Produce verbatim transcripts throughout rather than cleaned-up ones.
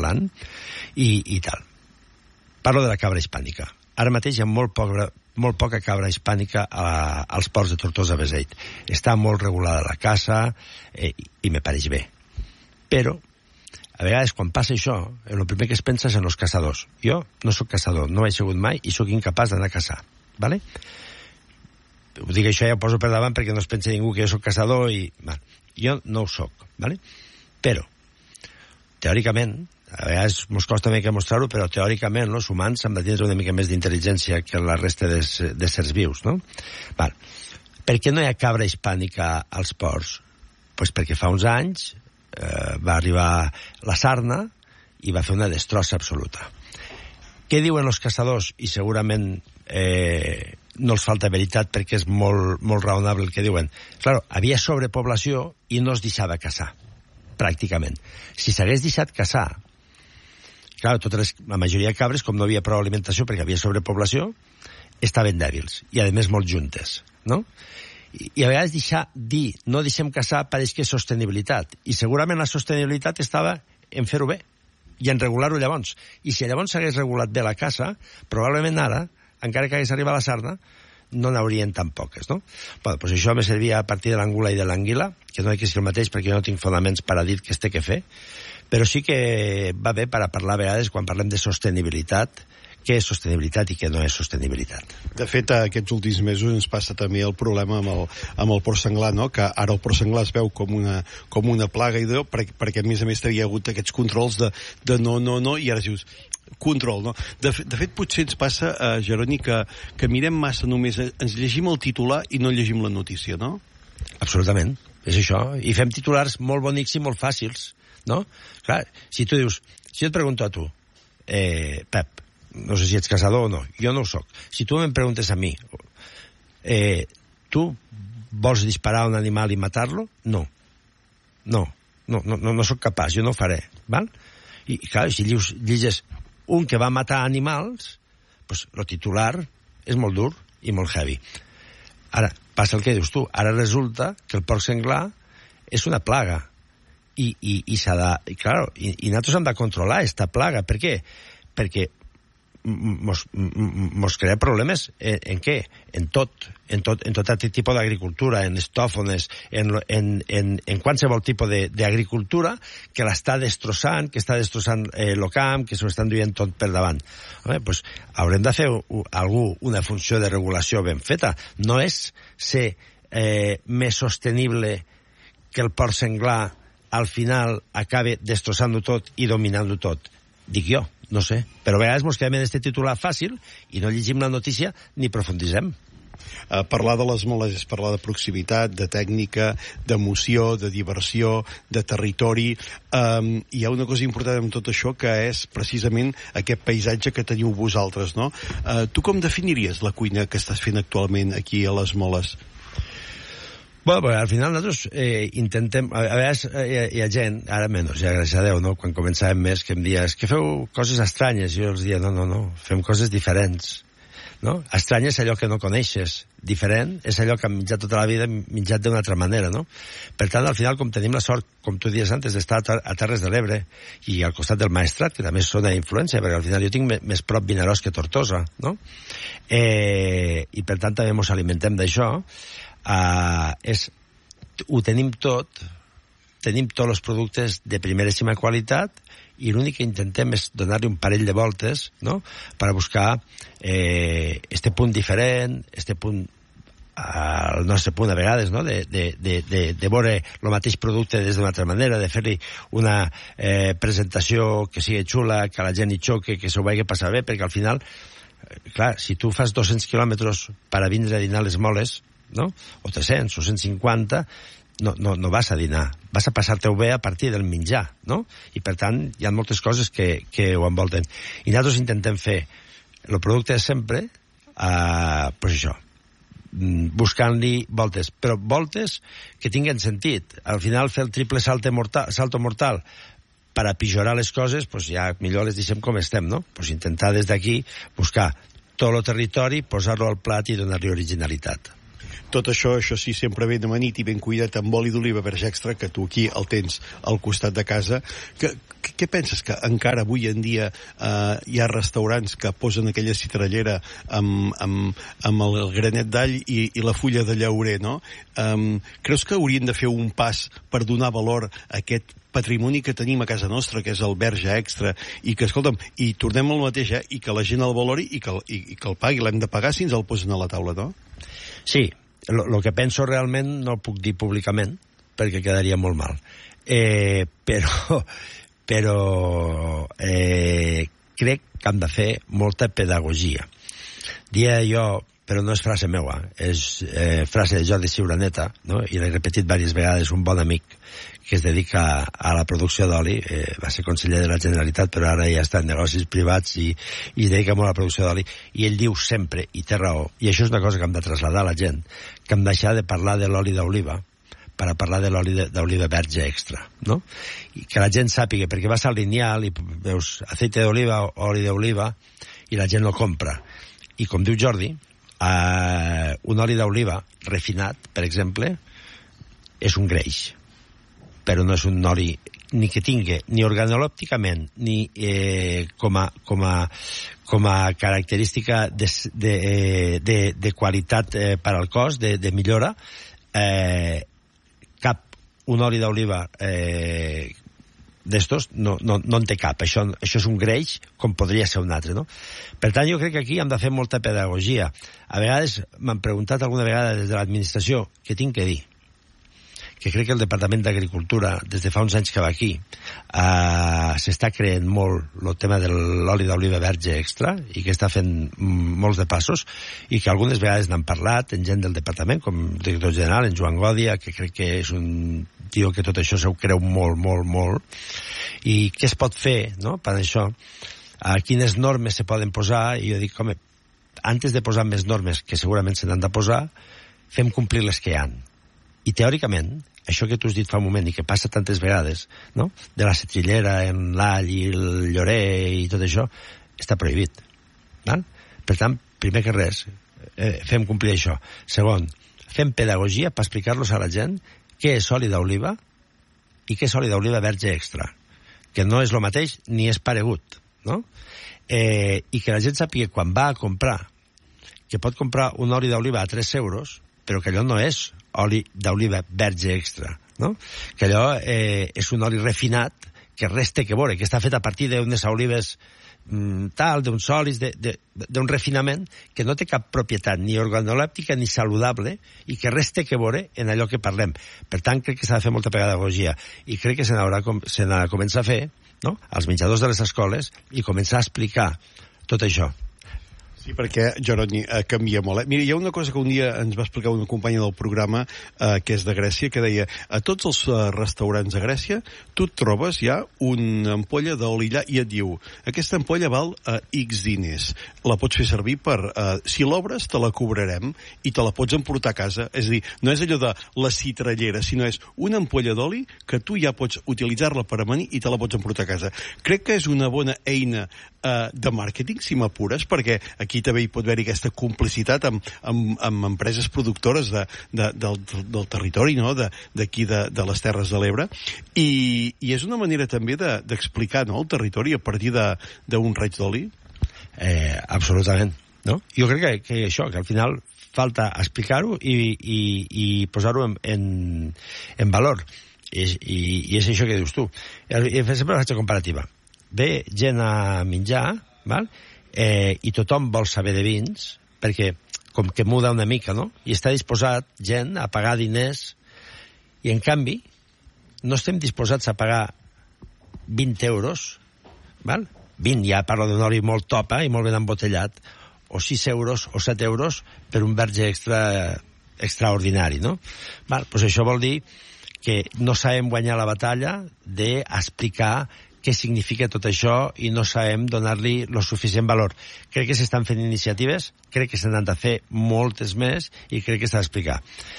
parlant, i, i tal. Parlo de la cabra hispànica. Ara mateix hi ha molt, poca, molt poca cabra hispànica a, als ports de Tortosa Beseit. Està molt regulada la caça eh, i me pareix bé. Però, a vegades, quan passa això, el primer que es pensa és en els caçadors. Jo no sóc caçador, no he sigut mai i sóc incapaç d'anar a caçar. ¿Vale? Ho dic això, ja ho poso per davant perquè no es pensi ningú que jo sóc caçador i... Bueno, jo no ho soc, ¿vale? Però, teòricament, a vegades ens costa una mica mostrar-ho, però teòricament els humans han de tenir una mica més d'intel·ligència que la resta de, de sers vius, no? Val. Per què no hi ha cabra hispànica als ports? Pues perquè fa uns anys eh, va arribar la sarna i va fer una destrossa absoluta. Què diuen els caçadors? I segurament eh, no els falta veritat perquè és molt, molt raonable el que diuen. Claro, havia sobrepoblació i no es deixava caçar, pràcticament. Si s'hagués deixat caçar, clar, totes les, la majoria de cabres, com no havia prou alimentació perquè havia sobrepoblació, estaven dèbils i, a més, molt juntes, no? I, i a vegades deixar, dir no deixem caçar pareix que és sostenibilitat. I segurament la sostenibilitat estava en fer-ho bé i en regular-ho llavors. I si llavors s'hagués regulat bé la caça, probablement ara, encara que hagués arribat la sarna, no n'haurien tan poques, no? Bueno, doncs això me servia a partir de l'angula i de l'anguila, que no hi que ser el mateix perquè jo no tinc fonaments per a dir que es té que fer, però sí que va bé per a parlar a vegades quan parlem de sostenibilitat, què és sostenibilitat i què no és sostenibilitat. De fet, aquests últims mesos ens passa també el problema amb el, amb el porc senglar, no? Que ara el porc senglar es veu com una, com una plaga i de, perquè, perquè a més a més havia hagut aquests controls de, de no, no, no, i ara dius control, no? De, de fet, potser ens passa, uh, Jeroni, que, que mirem massa només, ens llegim el titular i no llegim la notícia, no? Absolutament, és això. I fem titulars molt bonics i molt fàcils, no? Clar, si tu dius, si jo et pregunto a tu, eh, Pep, no sé si ets caçador o no, jo no ho soc. Si tu em preguntes a mi, eh, tu vols disparar a un animal i matar-lo? No. No, no, no, no soc capaç, jo no ho faré, val? I, clar, si lliges un que va matar animals, pues, el titular és molt dur i molt heavy. Ara, passa el que dius tu, ara resulta que el porc senglar és una plaga i, i, i s'ha de... I, clar, i, i nosaltres hem de controlar esta plaga. Per què? Perquè mos, mos crea problemes en, en què? En tot, en tot, en tot aquest tipus d'agricultura, en estòfones, en, en, en, en qualsevol tipus d'agricultura que l'està destrossant, que està destrossant eh, el camp, que s'ho estan duent tot per davant. Home, pues, haurem de fer algú, una funció de regulació ben feta. No és ser eh, més sostenible que el porc senglar al final acabe destrossant-ho tot i dominant-ho tot. Dic jo, no sé. Però a vegades ens quedem en aquest titular fàcil i no llegim la notícia ni profunditzem. Uh, parlar de les moles és parlar de proximitat, de tècnica, d'emoció, de diversió, de territori. Um, hi ha una cosa important en tot això que és precisament aquest paisatge que teniu vosaltres, no? Uh, tu com definiries la cuina que estàs fent actualment aquí a les Moles? Bueno, pues, al final nosaltres eh, intentem... A, a vegades eh, hi ha gent, ara menys, ja gràcies a Déu, no? Quan començàvem més, que em dia, és que feu coses estranyes. Jo els dia, no, no, no, fem coses diferents. No? Estrany és allò que no coneixes. Diferent és allò que hem menjat tota la vida, menjat d'una altra manera, no? Per tant, al final, com tenim la sort, com tu dies antes, d'estar a Terres de l'Ebre i al costat del Maestrat, que també és zona d'influència, perquè al final jo tinc més prop Vinaròs que Tortosa, no? Eh, I per tant també ens alimentem d'això. Uh, és, ho tenim tot, tenim tots els productes de primeríssima qualitat i l'únic que intentem és donar-li un parell de voltes, no?, per a buscar eh, este punt diferent, este punt, uh, el nostre punt a vegades, no?, de, de, de, de, de veure el mateix producte des d'una altra manera, de fer-li una eh, presentació que sigui xula, que la gent hi xoque, que s'ho vagi passar bé, perquè al final, clar, si tu fas dos-cents quilòmetres per a vindre a dinar les Moles, no? O tres-cents o cent cinquanta, no, no, no vas a dinar, vas a passar-te-ho bé a partir del menjar, no? I per tant hi ha moltes coses que, que ho envolten. I nosaltres intentem fer el producte de sempre, eh, pues això, buscant-li voltes, però voltes que tinguen sentit. Al final fer el triple salto mortal, salto mortal per a pijorar les coses, pues ja millor les deixem com estem, no? Pues intentar des d'aquí buscar tot el territori, posar-lo al plat i donar-li originalitat. Tot això, això sí, sempre ben amanit i ben cuidat amb oli d'oliva verge extra, que tu aquí el tens al costat de casa. Que, que, què penses? Que encara avui en dia eh, hi ha restaurants que posen aquella citrallera amb, amb, amb el granet d'all i, i la fulla de llaurer, no? Um, creus que haurien de fer un pas per donar valor a aquest patrimoni que tenim a casa nostra, que és el verge extra, i que, escolta'm, i tornem al mateix, eh? I que la gent el valori i que, i, i que el pagui, l'hem de pagar si ens el posen a la taula, no? Sí, el que penso realment no puc dir públicament, perquè quedaria molt mal. Eh, però però eh, crec que hem de fer molta pedagogia. Dia jo, però no és frase meua, és eh, frase de Jordi Ciuraneta, no? I l'he repetit diverses vegades, un bon amic que es dedica a la producció d'oli, eh, va ser conseller de la Generalitat, però ara ja està en negocis privats i, i es dedica molt a la producció d'oli, i ell diu sempre, i té raó, i això és una cosa que hem de traslladar a la gent, que hem de deixar de parlar de l'oli d'oliva per a parlar de l'oli d'oliva verge extra, no? I que la gent sàpiga, perquè vas al lineal i veus aceite d'oliva, oli d'oliva, i la gent no compra. I com diu Jordi, eh, un oli d'oliva refinat, per exemple, és un greix, però no és un oli ni que tingui ni organolèpticament ni eh, com, a, com, a, com a característica de, de, de, de qualitat eh, per al cos, de, de millora, eh, cap un oli d'oliva eh, d'estos no, no, no en té cap. Això, això és un greix com podria ser un altre, no? Per tant, jo crec que aquí hem de fer molta pedagogia. A vegades m'han preguntat alguna vegada des de l'administració què tinc que dir, que crec que el Departament d'Agricultura, des de fa uns anys que va aquí, eh, s'està creent molt el tema de l'oli d'oliva verge extra i que està fent molts de passos i que algunes vegades n'han parlat en gent del departament, com el director general, en Joan Gòdia, que crec que és un tio que tot això s'ho creu molt, molt, molt. I què es pot fer, no?, per això? A quines normes se poden posar? I jo dic, home, antes de posar més normes, que segurament se n'han de posar, fem complir les que hi ha. I teòricament, això que tu has dit fa un moment i que passa tantes vegades, no?, de la citrillera en l'all i el llorer i tot això, està prohibit. Val? Per tant, primer que res, eh, fem complir això. Segon, fem pedagogia per explicar-los a la gent què és oli d'oliva i què és oli d'oliva verge extra, que no és el mateix ni és paregut, no? Eh, I que la gent sàpiga quan va a comprar que pot comprar un oli d'oliva a tres euros, però que allò no és oli d'oliva verge extra, no? Que allò eh, és un oli refinat que res té que veure, que està fet a partir d'unes olives mm, tal, d'uns olis, d'un refinament que no té cap propietat ni organolèptica ni saludable i que res té que veure en allò que parlem. Per tant, crec que s'ha de fer molta pedagogia i crec que se n'haurà se n'ha de començar a fer, no?, als menjadors de les escoles i començar a explicar tot això. Sí, perquè, Jeroni, eh, canvia molt. Eh? Mira, hi ha una cosa que un dia ens va explicar una companya del programa, eh, que és de Grècia, que deia, a tots els eh, restaurants de Grècia, tu et trobes ja una ampolla d'oli lla i et diu, aquesta ampolla val eh, X diners. La pots fer servir per, eh, si l'obres, te la cobrarem i te la pots emportar a casa. És a dir, no és allò de la citrallera, sinó és una ampolla d'oli que tu ja pots utilitzar-la per amanir i te la pots emportar a casa. Crec que és una bona eina eh, de màrqueting, si m'apures, perquè aquí aquí també hi pot haver aquesta complicitat amb, amb, amb empreses productores de, de, del, del territori, no?, d'aquí de, de, de les Terres de l'Ebre, i, i és una manera també d'explicar, no?, el territori a partir d'un raig d'oli. Eh, absolutament, no? Jo crec que, que això, que al final falta explicar-ho i, i, i posar-ho en, en, en valor. I, i, I és això que dius tu. I sempre faig la comparativa. Ve gent a menjar, val?, Eh, i tothom vol saber de vins, perquè com que muda una mica, no?, i està disposat gent a pagar diners, i en canvi no estem disposats a pagar vint euros, val? vint, ja parlo d'un oli molt top, eh, i molt ben embotellat, o sis euros o set euros per un verge extra extraordinari, no? Val? Pues això vol dir que no sabem guanyar la batalla d'explicar què significa tot això i no sabem donar-li el suficient valor. Crec que s'estan fent iniciatives, crec que se n'han de fer moltes més i crec que s'ha d'explicar.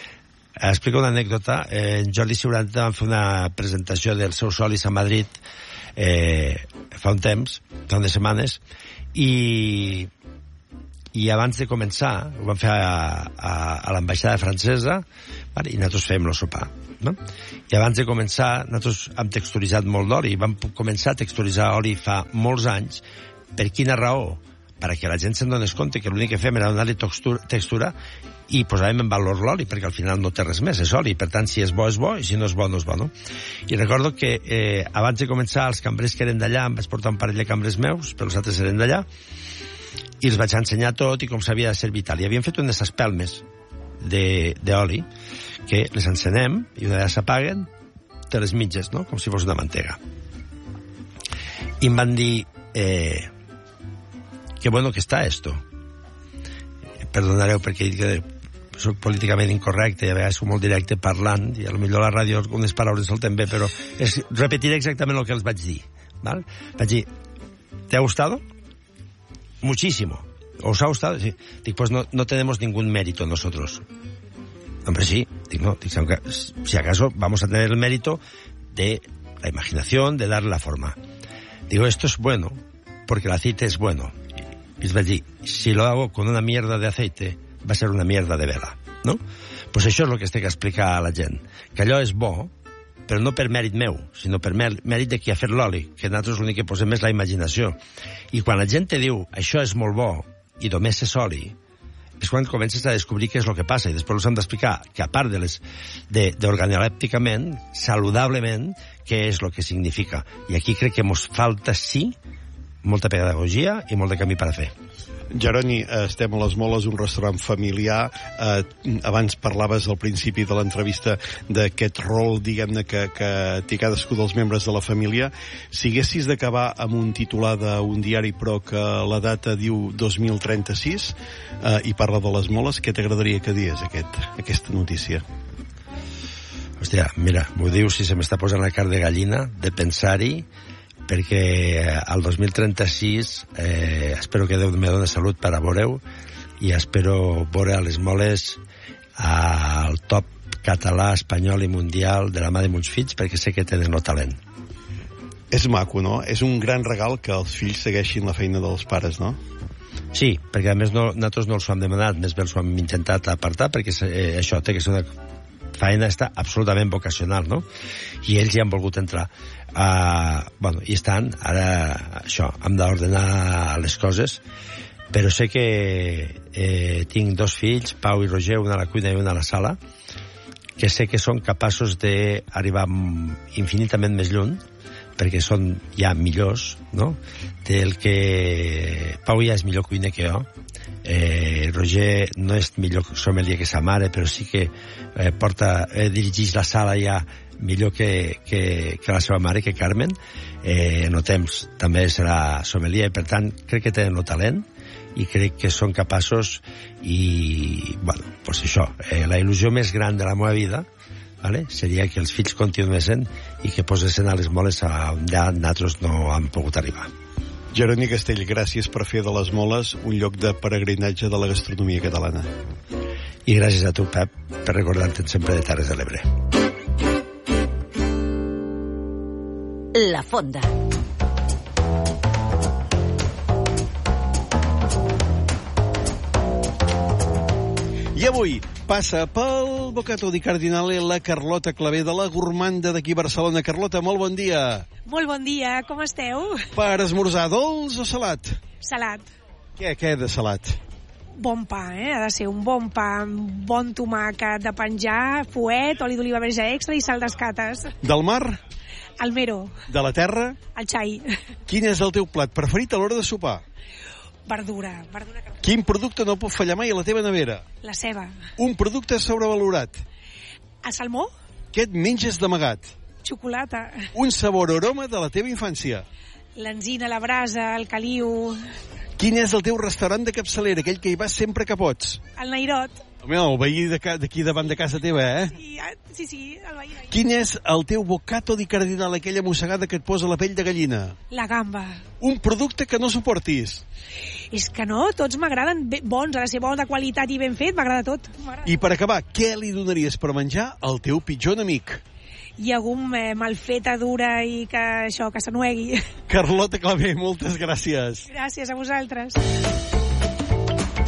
Explico una anècdota. Eh, en Jordi Ciuraneta va fer una presentació dels seus olis a Madrid eh, fa un temps, fa unes setmanes, i, i abans de començar, ho vam fer a, a, a l'ambaixada francesa, vale, i nosaltres fèiem el sopar, no? I abans de començar, nosaltres hem texturitzat molt d'oli, vam començar a texturitzar oli fa molts anys. Per quina raó? Perquè la gent se'n donés compte que l'únic que fem era donar-li textura, textura i posàvem en valor l'oli, perquè al final no té res més, és oli, per tant, si és bo, és bo, i si no és bo, no és bo, no? I recordo que eh, abans de començar, els cambrers que eren d'allà, em vaig portar un parell de cambrers meus, però els altres eren d'allà, i els vaig ensenyar tot i com s'havia de servir tal. I havien fet unes espelmes d'oli que les encenem i una vegada s'apaguen té les mitges, no? Com si fos una mantega. I em van dir eh, que bueno que està esto. Perdonareu perquè dic que soc políticament incorrecte i a vegades soc molt directe parlant i a lo millor la ràdio algunes paraules solten bé, però és, repetiré exactament el que els vaig dir, ¿vale? Vaig dir, ¿te ha gustado? Muchísimo. ¿Os ha gustado? Sí. Dic, pues no, no tenemos ningún mérito nosotros. Hombre, sí. Dic, no. Dic, si acaso vamos a tener el mérito de la imaginación, de darle la forma. Digo, esto es bueno, porque el aceite es bueno. Y les vaig dir, si lo hago con una mierda de aceite, va a ser una mierda de vela, no? Pues això és el que estic a explicar a la gent. Que allò és bo, però no per mèrit meu, sinó per mèrit de qui ha fet l'oli, que nosaltres l'únic que posem és la imaginació. I quan la gent te diu això és molt bo i només és oli, és quan comences a descobrir què és el que passa, i després us hem d'explicar que a part de les de, organolèpticament, saludablement, què és el que significa. I aquí crec que ens falta, sí, molta pedagogia i molt de camí per a fer. Jeroni, estem a les Moles, un restaurant familiar. Eh, abans parlaves al principi de l'entrevista d'aquest rol, diguem-ne, que, que té cadascú dels membres de la família. Si haguessis d'acabar amb un titular d'un diari, però que la data diu dos mil trenta-sis, eh, i parla de les Moles, què t'agradaria que dies aquest, aquesta notícia? Hòstia, mira, m'ho dius si se m'està posant la carn de gallina de pensar-hi, perquè al dos mil trenta-sis eh, espero que Déu me doni salut per a veure-ho i espero veure a les Moles al top català, espanyol i mundial de la mà de meus fills, perquè sé que tenen el talent. És maco, no? És un gran regal que els fills segueixin la feina dels pares, no? Sí, perquè a més no, nosaltres no els ho hem demanat, més bé els ho hem intentat apartar, perquè eh, això té que ser una feina està absolutament vocacional, no? I ells hi han volgut entrar. Uh, bueno, i estan, ara, això, hem d'ordenar les coses, però sé que eh, tinc dos fills, Pau i Roger, una a la cuina i una a la sala, que sé que són capaços d'arribar infinitament més lluny, perquè són ja millors, no? Del que Pau ja és millor cuiner que jo, eh, Roger no és millor sommelier que sa mare, però sí que eh, porta, eh, dirigeix la sala ja millor que, que, que la seva mare, que Carmen. Eh, en el temps també serà sommelier, per tant crec que tenen el talent i crec que són capaços i, bueno, pues això, eh, la il·lusió més gran de la meva vida, vale, seria que els fills continuessin i que posessin a les Moles on ja nosaltres no hem pogut arribar. Jeroni Castell, gràcies per fer de les Moles un lloc de peregrinatge de la gastronomia catalana. I gràcies a tu, Pep, per recordar-te'n sempre de Terres de l'Ebre. La Fonda. I avui passa pel Bocato di Cardinale la Carlota Clavé de la Gourmanda d'aquí a Barcelona. Carlota, molt bon dia. Molt bon dia, com esteu? Per esmorzar, dolç o salat? Salat. Què, què de salat? Bon pa, eh? Ha de ser un bon pa, amb bon tomàquet de penjar, fuet, oli d'oliva verge extra i sal d'escates. Del mar? El mero. De la terra? El xai. Quin és el teu plat preferit a l'hora de sopar? Verdura. Verdura que... Quin producte no pot fallar mai a la teva nevera? La ceba. Un producte sobrevalorat? El salmó? Què et menges d'amagat? Xocolata. Un sabor o aroma de la teva infància? L'enzina, la brasa, el caliu. Quin és el teu restaurant de capçalera, aquell que hi vas sempre que pots? El Nairot. Home, el veí d'aquí davant de casa teva, eh? Sí, sí, sí, el veí. veí. Quin és el teu bocato di cardinale, aquella mossegada que et posa la pell de gallina? La gamba. Un producte que no suportis? És que no, tots m'agraden bons, ha de ser bon, de qualitat i ben fet, m'agrada tot. I per acabar, què li donaries per menjar al teu pitjor enemic? Llegum eh, mal feta, dura i que això, que s'anuegui. Carlota Clavé, moltes gràcies. Gràcies a vosaltres.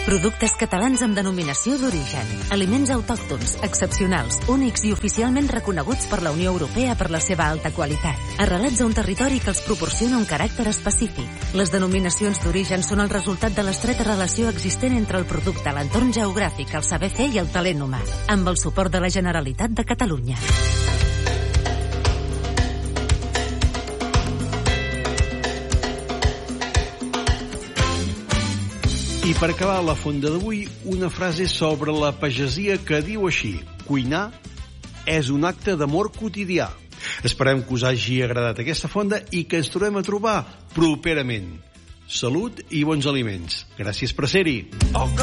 Productes catalans amb denominació d'origen. Aliments autòctons, excepcionals, únics i oficialment reconeguts per la Unió Europea per la seva alta qualitat. Arrelats a un territori que els proporciona un caràcter específic. Les denominacions d'origen són el resultat de l'estreta relació existent entre el producte, l'entorn geogràfic, el saber fer i el talent humà, amb el suport de la Generalitat de Catalunya. I per acabar la fonda d'avui, una frase sobre la pagesia que diu així: cuinar és un acte d'amor quotidià. Esperem que us hagi agradat aquesta fonda i que ens trobem a trobar properament. Salut i bons aliments. Gràcies per ser-hi.